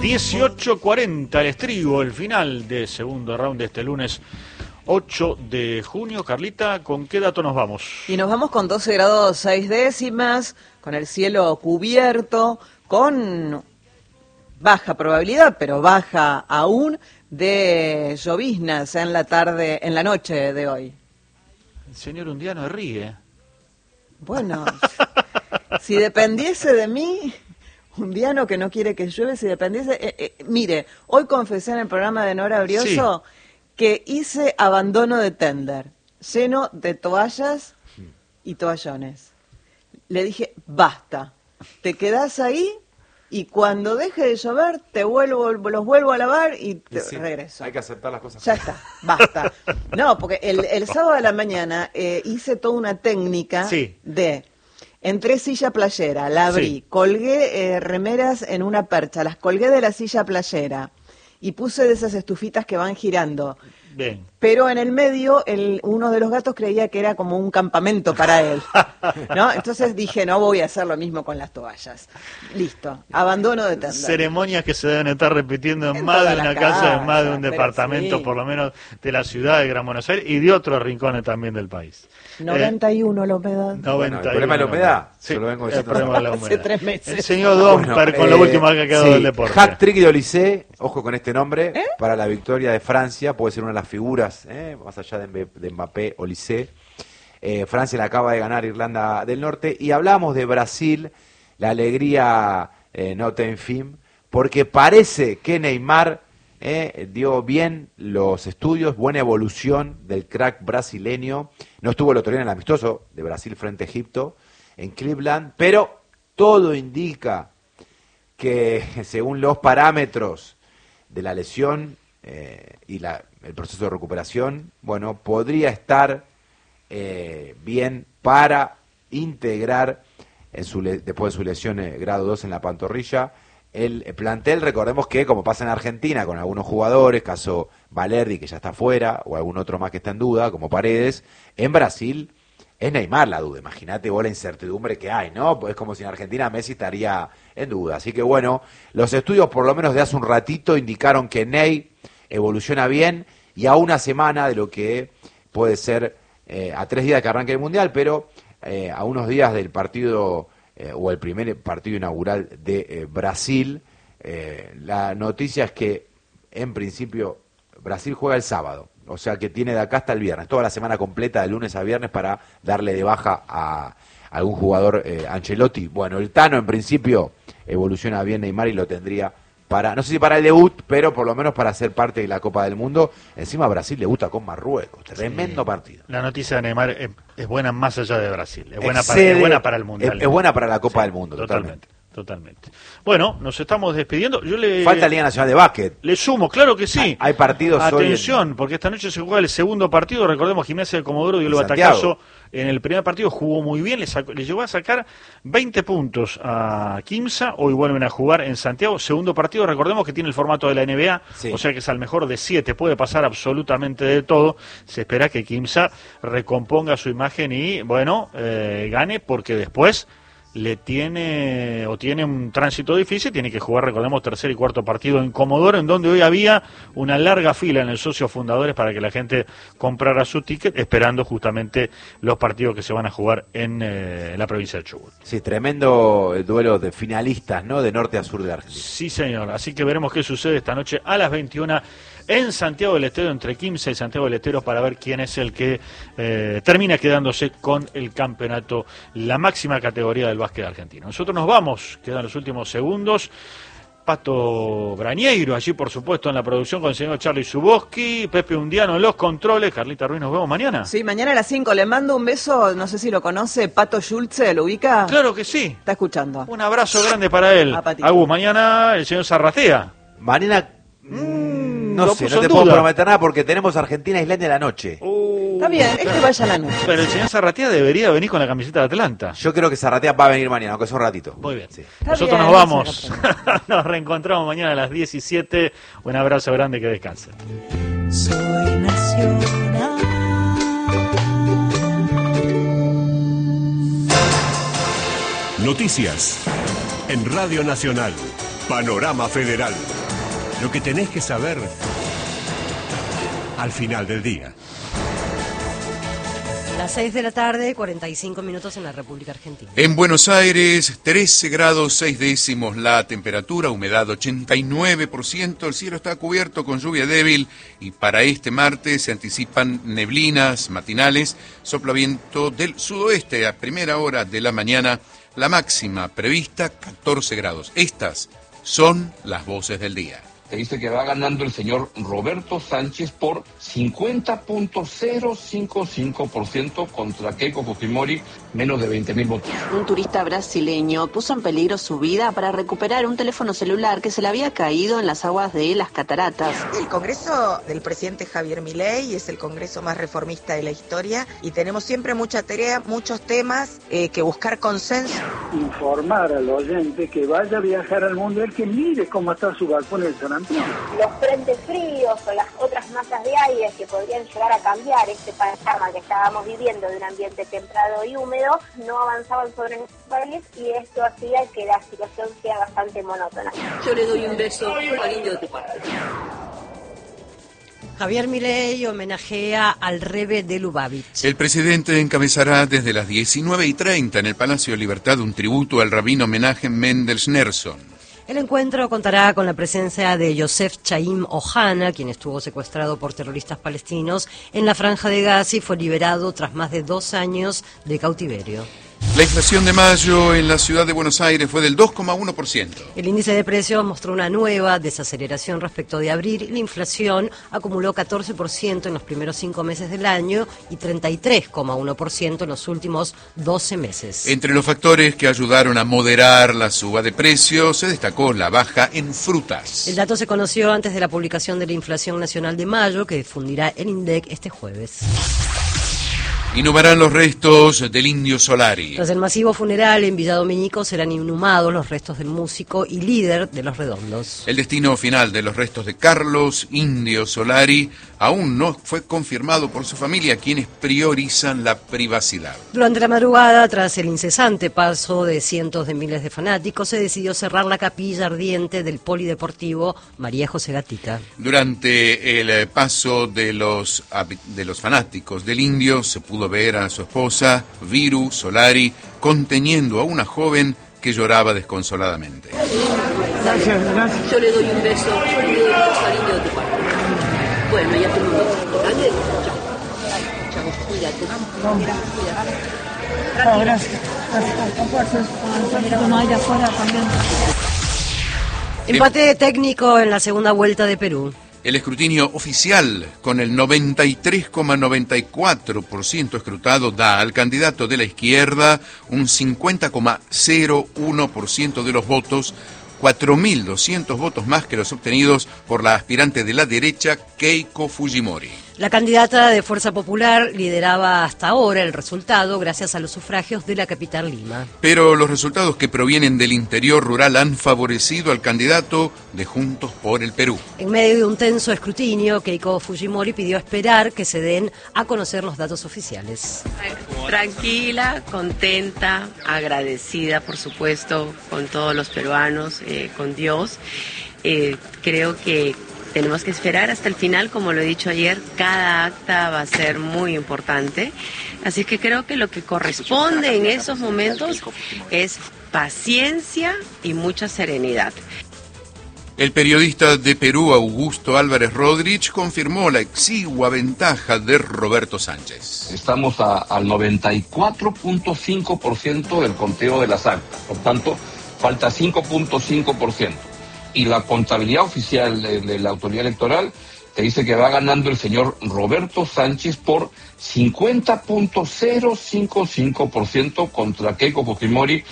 18:40, el estribo, el final de segundo round de este lunes 8 de junio. Carlita, ¿con qué dato nos vamos? Y nos vamos con 12 grados 6 décimas, con el cielo cubierto, con baja probabilidad, pero baja aún, de lloviznas en la tarde, en la noche de hoy. El señor Undiano ríe. Bueno, si dependiese de mí, Undiano que no quiere que llueve, si dependiese... mire, hoy confesé en el programa de Nora Brioso que hice abandono de tender, lleno de toallas y toallones. Le dije, basta, te quedás ahí y cuando deje de llover los vuelvo a lavar y regreso. Hay que aceptar las cosas. Ya está, basta. No, porque el sábado a la mañana hice toda una técnica de... Entré silla playera, la abrí, colgué remeras en una percha, las colgué de la silla playera y puse de esas estufitas que van girando. Bien. Pero en el medio, uno de los gatos creía que era como un campamento para él, ¿no? Entonces dije, no voy a hacer lo mismo con las toallas. Listo, abandono de tender. Ceremonias que se deben estar repitiendo en más de una casa, en más de un departamento, por lo menos de la ciudad de Gran Buenos Aires y de otros rincones también del país. 91 la humedad. Bueno, el problema de la humedad. Sí, lo vengo el problema de la humedad. Hace 3 meses. El señor Domper con lo último que ha quedado del deporte. Hat-trick de Olise, ojo con este nombre, para la victoria de Francia, puede ser una de las figuras, más allá de Mbappé, Olise. Francia le acaba de ganar Irlanda del Norte. Y hablamos de Brasil, la alegría no ten fin, porque parece que Neymar dio bien los estudios, buena evolución del crack brasileño. No estuvo el otro día en el amistoso de Brasil frente a Egipto, en Cleveland, pero todo indica que según los parámetros de la lesión y el proceso de recuperación, bueno, podría estar bien para integrar después de su lesión grado 2 en la pantorrilla. El plantel, recordemos que, como pasa en Argentina con algunos jugadores, caso Valerdi, que ya está fuera, o algún otro más que está en duda, como Paredes, en Brasil es Neymar la duda. Imagínate vos la incertidumbre que hay, ¿no? Pues es como si en Argentina Messi estaría en duda. Así que bueno, los estudios por lo menos de hace un ratito indicaron que Ney evoluciona bien y a una semana de lo que puede ser a 3 días de que arranque el Mundial, pero a unos días del partido... o el primer partido inaugural de Brasil. La noticia es que en principio Brasil juega el sábado, o sea que tiene de acá hasta el viernes, toda la semana completa de lunes a viernes para darle de baja a algún jugador. Ancelotti, bueno, el Tano en principio evoluciona bien Neymar y lo tendría para, no sé si para el debut, pero por lo menos para ser parte de la Copa del Mundo. Encima Brasil debuta con Marruecos, tremendo partido. La noticia de Neymar es buena más allá de Brasil, es buena para el Mundial. Es buena para la Copa del Mundo, totalmente. Bueno, nos estamos despidiendo. Falta Liga Nacional de Básquet. Le sumo, claro que sí. Hay partidos hoy. Atención, porque esta noche se juega el segundo partido. Recordemos, Gimnasia de Comodoro dio el batacazo en el primer partido, jugó muy bien, le llegó a sacar 20 puntos a Quimsa. Hoy vuelven a jugar en Santiago. Segundo partido, recordemos que tiene el formato de la NBA, o sea que es al mejor de 7. Puede pasar absolutamente de todo. Se espera que Quimsa recomponga su imagen y, bueno, gane, porque después tiene un tránsito difícil, tiene que jugar, recordemos, tercer y cuarto partido en Comodoro, en donde hoy había una larga fila en el Socios Fundadores para que la gente comprara su ticket, esperando justamente los partidos que se van a jugar en la provincia de Chubut. Sí, tremendo duelo de finalistas, ¿no? De norte a sur de Argentina. Sí, señor, así que veremos qué sucede esta noche a las 21 en Santiago del Estero, entre Quimsa y Santiago del Estero, para ver quién es el que termina quedándose con el campeonato, la máxima categoría del básquet argentino. Nosotros nos vamos, quedan los últimos segundos. Pato Brañeiro, allí por supuesto en la producción con el señor Charlie Zuboski, Pepe Undiano en los controles. Carlita Ruiz, nos vemos mañana. Sí, mañana a las 5. Le mando un beso, no sé si lo conoce, Pato Schulze, ¿lo ubica? Claro que sí. Está escuchando. Un abrazo grande para él. Agus, mañana el señor Zarratea. Mañana... no sé, no te puedo prometer nada porque tenemos Argentina-Islandia en la noche. Está bien, vaya a la noche. Pero el señor Zarratea debería venir con la camiseta de Atlanta. Yo creo que Zarratea va a venir mañana, aunque es un ratito. Muy bien. Sí. Nosotros nos vamos. Nos reencontramos mañana a las 17. Un abrazo grande, que descansen. Soy nacional. Noticias en Radio Nacional. Panorama Federal. Lo que tenés que saber al final del día. Las 6 de la tarde, 45 minutos en la República Argentina. En Buenos Aires, 13 grados 6 décimos la temperatura, humedad 89%, el cielo está cubierto con lluvia débil y para este martes se anticipan neblinas matinales, sopla viento del sudoeste a primera hora de la mañana, la máxima prevista 14 grados. Estas son las voces del día. Se dice que va ganando el señor Roberto Sánchez por 50.055% contra Keiko Fujimori, menos de 20.000 votos. Un turista brasileño puso en peligro su vida para recuperar un teléfono celular que se le había caído en las aguas de las cataratas. El Congreso del presidente Javier Milei es el Congreso más reformista de la historia y tenemos siempre mucha tarea, muchos temas que buscar consenso. Informar al oyente que vaya a viajar al mundo, el que mire cómo está su balcón en San Antonio. Los frentes fríos o las otras masas de aire que podrían llegar a cambiar este panorama que estábamos viviendo de un ambiente templado y húmedo no avanzaban sobre nuestro país y esto hacía que la situación sea bastante monótona. Yo le doy un beso al indio de tu parte. Javier Milei homenajea al Rebbe de Lubavitch. El presidente encabezará desde las 19:30 en el Palacio de Libertad un tributo al rabino Menachem Mendel Schneerson. El encuentro contará con la presencia de Yosef Chaim Ohana, quien estuvo secuestrado por terroristas palestinos en la Franja de Gaza y fue liberado tras más de 2 años de cautiverio. La inflación de mayo en la ciudad de Buenos Aires fue del 2,1%. El índice de precios mostró una nueva desaceleración respecto de abril y la inflación acumuló 14% en los primeros 5 meses del año y 33,1% en los últimos 12 meses. Entre los factores que ayudaron a moderar la suba de precios se destacó la baja en frutas. El dato se conoció antes de la publicación de la inflación nacional de mayo que difundirá el INDEC este jueves. Inhumarán los restos del Indio Solari. Tras el masivo funeral en Villa Domínico serán inhumados los restos del músico y líder de Los Redondos. El destino final de los restos de Carlos Indio Solari aún no fue confirmado por su familia, quienes priorizan la privacidad. Durante la madrugada, tras el incesante paso de cientos de miles de fanáticos, se decidió cerrar la capilla ardiente del polideportivo María José Gatica. Durante el paso de los fanáticos del Indio se pudo ver a su esposa, Viru Solari, conteniendo a una joven que lloraba desconsoladamente. Gracias. Yo le doy un beso al indio de tu parte. Bueno, ya te lo digo. ¿Vale? Chao. Cuídate. Gracias. Empate técnico en la segunda vuelta de Perú. El escrutinio oficial, con el 93,94% escrutado, da al candidato de la izquierda un 50,01% de los votos, 4.200 votos más que los obtenidos por la aspirante de la derecha, Keiko Fujimori. La candidata de Fuerza Popular lideraba hasta ahora el resultado gracias a los sufragios de la capital Lima. Pero los resultados que provienen del interior rural han favorecido al candidato de Juntos por el Perú. En medio de un tenso escrutinio, Keiko Fujimori pidió esperar que se den a conocer los datos oficiales. Tranquila, contenta, agradecida, por supuesto, con todos los peruanos, con Dios. Creo que tenemos que esperar hasta el final, como lo he dicho ayer, cada acta va a ser muy importante. Así que creo que lo que corresponde en esos momentos es paciencia y mucha serenidad. El periodista de Perú, Augusto Álvarez Rodríguez, confirmó la exigua ventaja de Roberto Sánchez. Estamos al 94.5% del conteo de las actas, por tanto, falta 5.5%. Y la contabilidad oficial de la autoridad electoral te dice que va ganando el señor Roberto Sánchez por 50.055% contra Keiko Fujimori,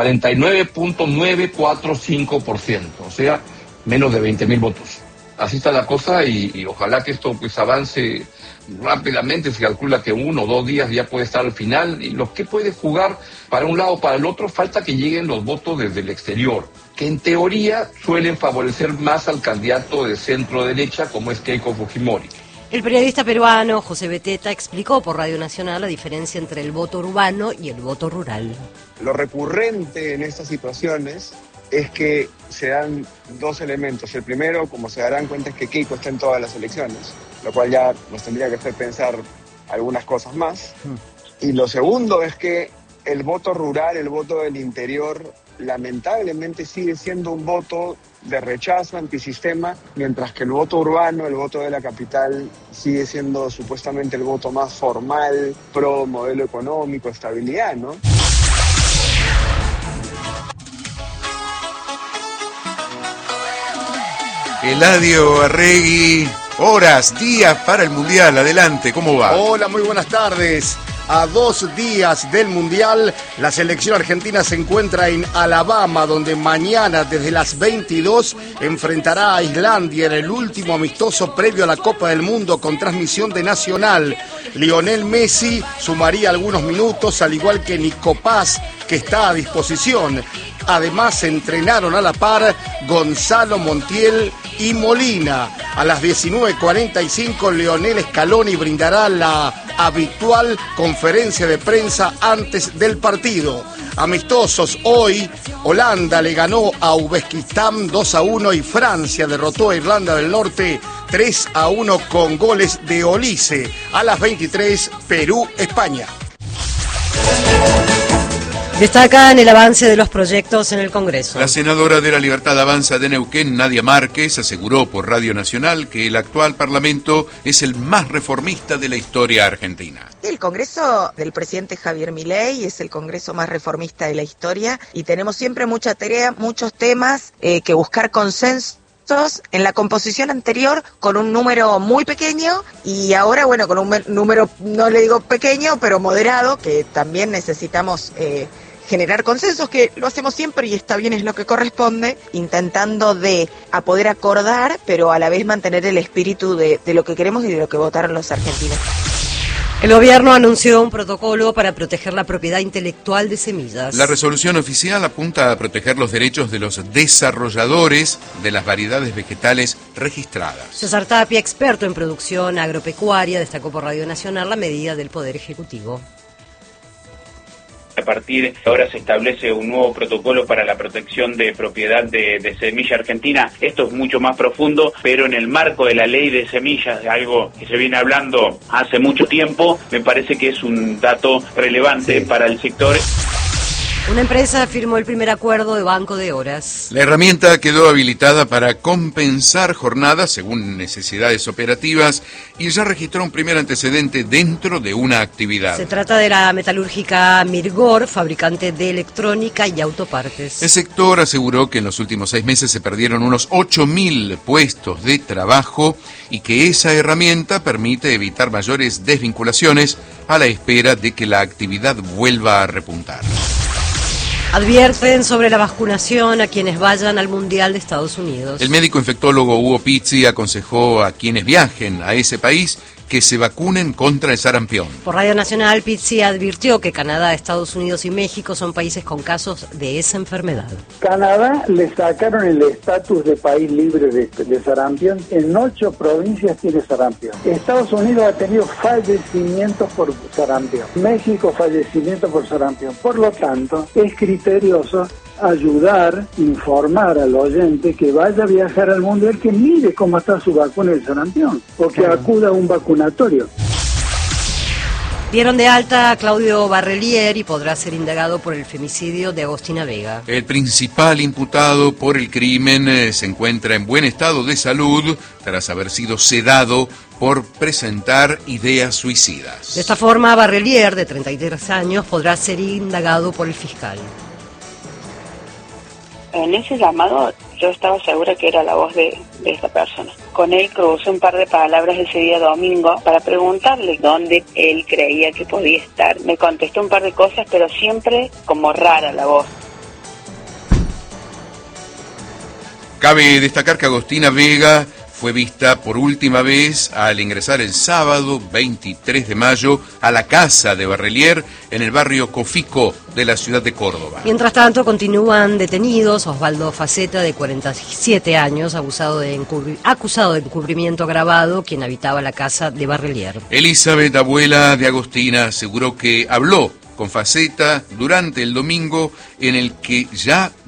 49.945%, o sea, menos de 20.000 votos. Así está la cosa y ojalá que esto pues avance rápidamente. Se calcula que 1 o 2 días ya puede estar al final, y lo que puede jugar para un lado o para el otro, falta que lleguen los votos desde el exterior, que en teoría suelen favorecer más al candidato de centro derecha como es Keiko Fujimori. El periodista peruano José Beteta explicó por Radio Nacional la diferencia entre el voto urbano y el voto rural. Lo recurrente en estas situaciones es que se dan dos elementos. El primero, como se darán cuenta, es que Keiko está en todas las elecciones, lo cual ya nos tendría que hacer pensar algunas cosas más. Y lo segundo es que el voto rural, el voto del interior, lamentablemente sigue siendo un voto de rechazo antisistema, mientras que el voto urbano, el voto de la capital, sigue siendo supuestamente el voto más formal, pro modelo económico, estabilidad, ¿no? Eladio Arregui, horas, días para el Mundial, adelante, ¿cómo va? Hola, muy buenas tardes. A 2 días del Mundial, la selección argentina se encuentra en Alabama, donde mañana desde las 22 enfrentará a Islandia en el último amistoso previo a la Copa del Mundo con transmisión de Nacional. Lionel Messi sumaría algunos minutos, al igual que Nico Paz, que está a disposición. Además, se entrenaron a la par Gonzalo Montiel y Molina. A las 19:45, Lionel Scaloni brindará la habitual conferencia de prensa antes del partido. Amistosos hoy, Holanda le ganó a Uzbekistán 2-1 y Francia derrotó a Irlanda del Norte 3-1 con goles de Olise. A las 23, Perú-España. Destacan el avance de los proyectos en el Congreso. La senadora de la Libertad Avanza de Neuquén, Nadia Márquez, aseguró por Radio Nacional que el actual Parlamento es el más reformista de la historia argentina. El Congreso del presidente Javier Milei es el Congreso más reformista de la historia y tenemos siempre mucha tarea, muchos temas que buscar consenso. En la composición anterior con un número muy pequeño y ahora, bueno, con un número, no le digo pequeño, pero moderado, que también necesitamos generar consensos, que lo hacemos siempre y está bien, es lo que corresponde, intentando a poder acordar, pero a la vez mantener el espíritu de lo que queremos y de lo que votaron los argentinos. El gobierno anunció un protocolo para proteger la propiedad intelectual de semillas. La resolución oficial apunta a proteger los derechos de los desarrolladores de las variedades vegetales registradas. César Tapia, experto en producción agropecuaria, destacó por Radio Nacional la medida del Poder Ejecutivo. A partir de ahora se establece un nuevo protocolo para la protección de propiedad de semilla argentina. Esto es mucho más profundo, pero en el marco de la ley de semillas, de algo que se viene hablando hace mucho tiempo, me parece que es un dato relevante para el sector. Una empresa firmó el primer acuerdo de banco de horas. La herramienta quedó habilitada para compensar jornadas según necesidades operativas y ya registró un primer antecedente dentro de una actividad. Se trata de la metalúrgica Mirgor, fabricante de electrónica y autopartes. El sector aseguró que en los últimos 6 meses se perdieron unos 8.000 puestos de trabajo y que esa herramienta permite evitar mayores desvinculaciones a la espera de que la actividad vuelva a repuntar. Advierten sobre la vacunación a quienes vayan al Mundial de Estados Unidos. El médico infectólogo Hugo Pizzi aconsejó a quienes viajen a ese país que se vacunen contra el sarampión. Por Radio Nacional, Pizzi advirtió que Canadá, Estados Unidos y México son países con casos de esa enfermedad. Canadá le sacaron el estatus de país libre de sarampión. En 8 provincias tiene sarampión. Estados Unidos ha tenido fallecimientos por sarampión. México, fallecimientos por sarampión. Por lo tanto, es criterioso ayudar, informar al oyente que vaya a viajar al mundial, que mire cómo está su vacuna del sarampión, o que acuda a un vacunatorio. Dieron de alta a Claudio Barrelier y podrá ser indagado por el femicidio de Agostina Vega. El principal imputado por el crimen se encuentra en buen estado de salud tras haber sido sedado por presentar ideas suicidas. De esta forma, Barrelier, de 33 años, podrá ser indagado por el fiscal. En ese llamado yo estaba segura que era la voz de esta persona. Con él crucé un par de palabras ese día domingo para preguntarle dónde él creía que podía estar. Me contestó un par de cosas, pero siempre como rara la voz. Cabe destacar que Agostina Vega fue vista por última vez al ingresar el sábado 23 de mayo a la casa de Barrelier en el barrio Cofico de la ciudad de Córdoba. Mientras tanto, continúan detenidos Osvaldo Faceta, de 47 años, acusado de encubrimiento agravado, quien habitaba la casa de Barrelier. Elizabeth, abuela de Agostina, aseguró que habló con Faceta durante el domingo en el que ya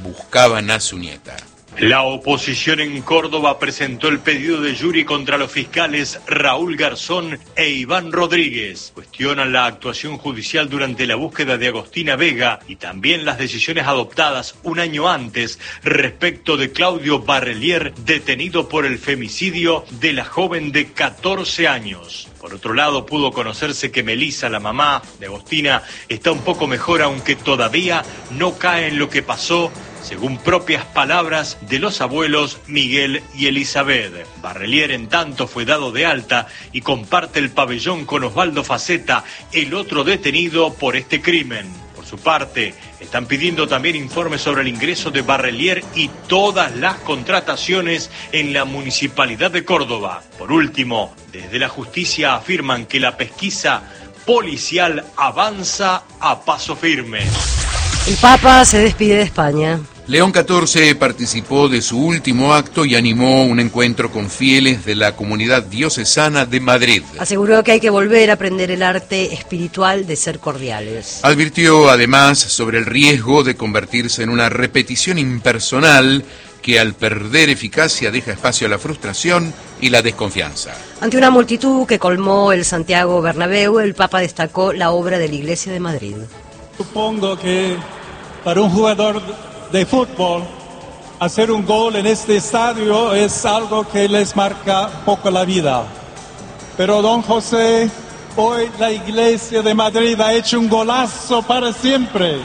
buscaban a su nieta. La oposición en Córdoba presentó el pedido de jury contra los fiscales Raúl Garzón e Iván Rodríguez. Cuestionan la actuación judicial durante la búsqueda de Agostina Vega y también las decisiones adoptadas un año antes respecto de Claudio Barrelier, detenido por el femicidio de la joven de 14 años. Por otro lado, pudo conocerse que Melissa, la mamá de Agostina, está un poco mejor, aunque todavía no cae en lo que pasó, según propias palabras de los abuelos Miguel y Elizabeth. Barrelier, en tanto, fue dado de alta y comparte el pabellón con Osvaldo Faceta, el otro detenido por este crimen. Por su parte, están pidiendo también informes sobre el ingreso de Barrelier y todas las contrataciones en la Municipalidad de Córdoba. Por último, desde la justicia afirman que la pesquisa policial avanza a paso firme. El Papa se despide de España. León XIV participó de su último acto y animó un encuentro con fieles de la comunidad diocesana de Madrid. Aseguró que hay que volver a aprender el arte espiritual de ser cordiales. Advirtió además sobre el riesgo de convertirse en una repetición impersonal que al perder eficacia deja espacio a la frustración y la desconfianza. Ante una multitud que colmó el Santiago Bernabéu, el Papa destacó la obra de la Iglesia de Madrid. Supongo que para un jugador de fútbol hacer un gol en este estadio es algo que les marca poco la vida. Pero don José, hoy la Iglesia de Madrid ha hecho un golazo para siempre.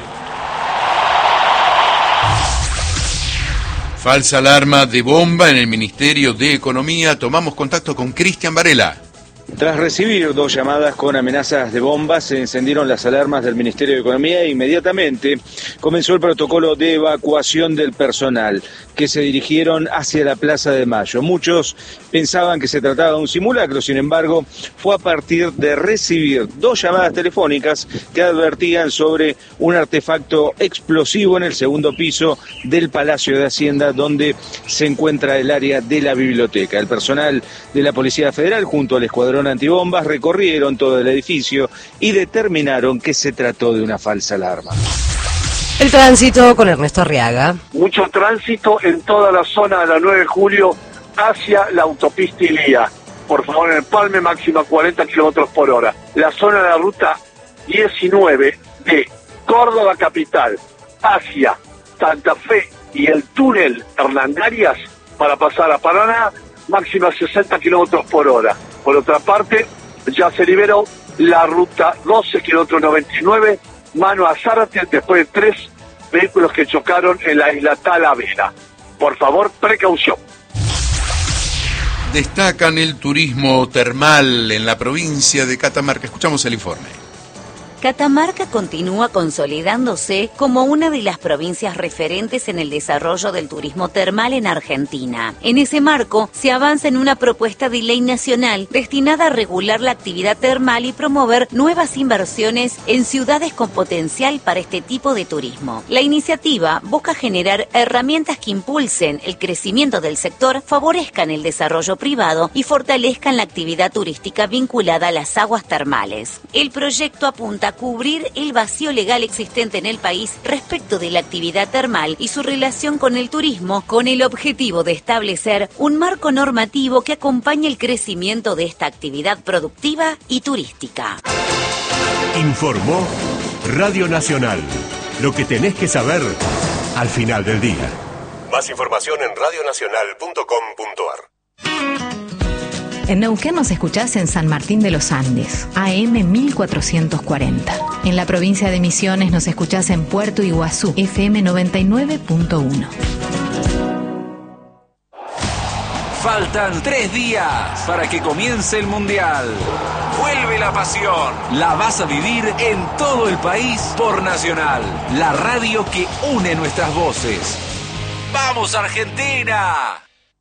Falsa alarma de bomba en el Ministerio de Economía. Tomamos contacto con Cristian Varela. Tras recibir 2 llamadas con amenazas de bombas, se encendieron las alarmas del Ministerio de Economía e inmediatamente comenzó el protocolo de evacuación del personal, que se dirigieron hacia la Plaza de Mayo. Muchos pensaban que se trataba de un simulacro, sin embargo, fue a partir de recibir 2 llamadas telefónicas que advertían sobre un artefacto explosivo en el segundo piso del Palacio de Hacienda, donde se encuentra el área de la biblioteca. El personal de la Policía Federal, junto al escuadrón antibombas, recorrieron todo el edificio y determinaron que se trató de una falsa alarma. El tránsito con Ernesto Arriaga. Mucho tránsito en toda la zona de la 9 de julio hacia la autopista Ilía. Por favor, en el Palme, máxima 40 kilómetros por hora. La zona de la ruta 19 de Córdoba Capital hacia Santa Fe y el túnel Hernandarias para pasar a Paraná, máxima 60 kilómetros por hora. Por otra parte, ya se liberó la ruta 12, kilómetro 99, mano a Zárate, después de 3 vehículos que chocaron en la isla Talavera. Por favor, precaución. Destacan el turismo termal en la provincia de Catamarca. Escuchamos el informe. Catamarca continúa consolidándose como una de las provincias referentes en el desarrollo del turismo termal en Argentina. En ese marco, se avanza en una propuesta de ley nacional destinada a regular la actividad termal y promover nuevas inversiones en ciudades con potencial para este tipo de turismo. La iniciativa busca generar herramientas que impulsen el crecimiento del sector, favorezcan el desarrollo privado y fortalezcan la actividad turística vinculada a las aguas termales. El proyecto apunta a cubrir el vacío legal existente en el país respecto de la actividad termal y su relación con el turismo, con el objetivo de establecer un marco normativo que acompañe el crecimiento de esta actividad productiva y turística. Informó Radio Nacional. Lo que tenés que saber al final del día. Más información en radionacional.com.ar. En Neuquén nos escuchás en San Martín de los Andes, AM 1440. En la provincia de Misiones nos escuchás en Puerto Iguazú, FM 99.1. Faltan 3 días para que comience el Mundial. Vuelve la pasión. La vas a vivir en todo el país por Nacional, la radio que une nuestras voces. ¡Vamos, Argentina!